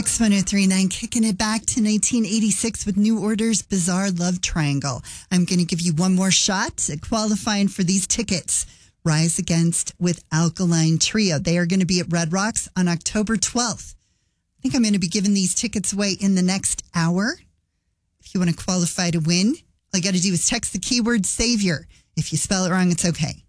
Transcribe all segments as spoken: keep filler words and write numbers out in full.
X one oh three point nine, kicking it back to nineteen eighty-six with New Order's Bizarre Love Triangle. I'm going to give you one more shot at qualifying for these tickets. Rise Against with Alkaline Trio. They are going to be at Red Rocks on October twelfth. I think I'm going to be giving these tickets away in the next hour. If you want to qualify to win, all you got to do is text the keyword Savior. If you spell it wrong, it's okay.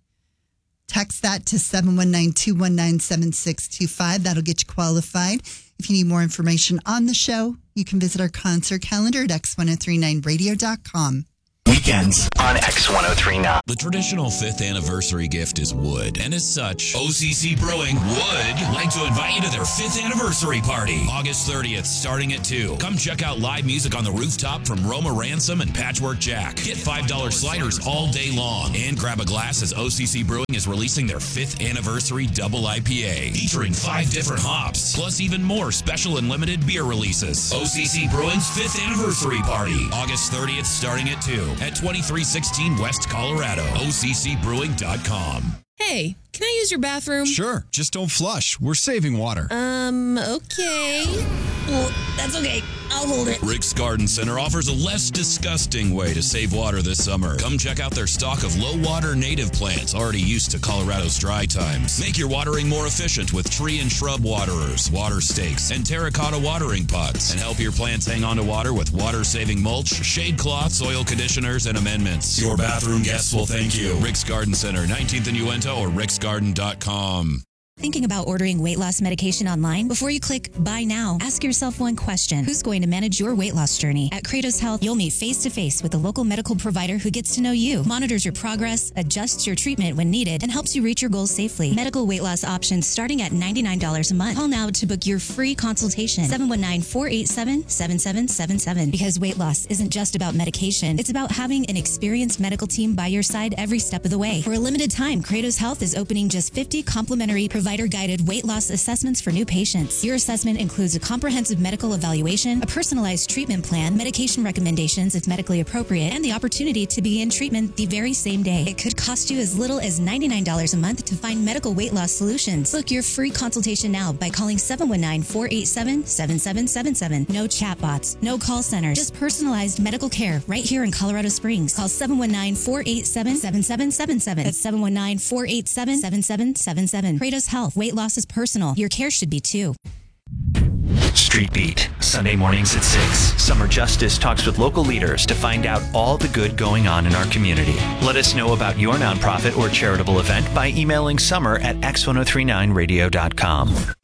Text that to seven one nine, two one nine, seven six two five. That'll get you qualified. If you need more information on the show, you can visit our concert calendar at x ten thirty-nine radio dot com. Weekends on X ten thirty-nine. The traditional fifth anniversary gift is wood, and as such, O C C Brewing would like to invite you to their fifth anniversary party, August thirtieth, starting at two. Come check out live music on the rooftop from Roma Ransom and Patchwork Jack. Get five dollar sliders all day long, and grab a glass as O C C Brewing is releasing their fifth anniversary double I P A, featuring five different hops, plus even more special and limited beer releases. O C C Brewing's fifth anniversary party, August thirtieth, starting at two. At twenty-three sixteen West Colorado, O C C brewing dot com. Hey, can I use your bathroom? Sure, just don't flush. We're saving water. Um, okay. Well, that's okay. I'll hold it. Rick's Garden Center offers a less disgusting way to save water this summer. Come check out their stock of low-water native plants already used to Colorado's dry times. Make your watering more efficient with tree and shrub waterers, water stakes, and terracotta watering pots. And help your plants hang on to water with water-saving mulch, shade cloths, oil conditioners, and amendments. Your bathroom guests will thank you. Rick's Garden Center, nineteenth and Uinta, or ricks garden dot com. Thinking about ordering weight loss medication online? Before you click buy now, ask yourself one question. Who's going to manage your weight loss journey? At Kratos Health, you'll meet face-to-face with a local medical provider who gets to know you, monitors your progress, adjusts your treatment when needed, and helps you reach your goals safely. Medical weight loss options starting at ninety-nine dollars a month. Call now to book your free consultation. seven one nine, four eight seven, seven seven seven seven. Because weight loss isn't just about medication. It's about having an experienced medical team by your side every step of the way. For a limited time, Kratos Health is opening just fifty complimentary provider guided weight loss assessments for new patients. Your assessment includes a comprehensive medical evaluation, a personalized treatment plan, medication recommendations if medically appropriate, and the opportunity to begin treatment the very same day. It could cost you as little as ninety-nine dollars a month to find medical weight loss solutions. Book your free consultation now by calling seven one nine, four eight seven, seven seven seven seven. No chatbots, no call centers, just personalized medical care right here in Colorado Springs. Call seven one nine, four eight seven, seven seven seven seven. That's seven one nine, four eight seven, seven seven seven seven. Kratos Health. Weight loss is personal. Your care should be too. Street Beat, Sunday mornings at six. Summer Justice talks with local leaders to find out all the good going on in our community. Let us know about your nonprofit or charitable event by emailing summer at x ten thirty-nine radio dot com.